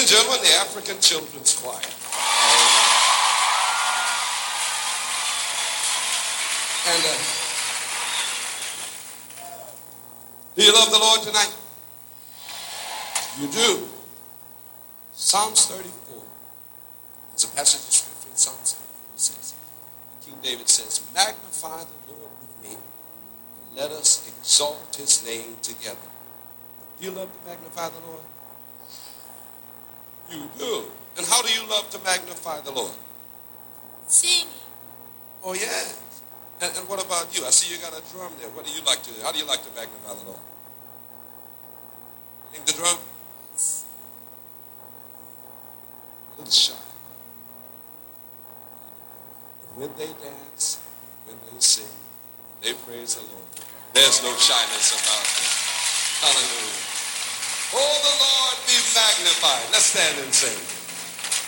gentlemen, the African Children's Choir. And do you love the Lord tonight? You do. Psalms 34. There's a passage of scripture in Psalms 34 says, King David says, magnify the Lord with me, and let us exalt his name together. Do you love to magnify the Lord? You do. And how do you love to magnify the Lord? Singing. Oh, yes. And what about you? I see you got a drum there. What do you like to do? How do you like to magnify the Lord? Sing the drum? A little shy. But when they dance, when they sing, when they praise the Lord, there's no shyness about them. Hallelujah. Oh, the Lord be magnified. Let's stand and sing.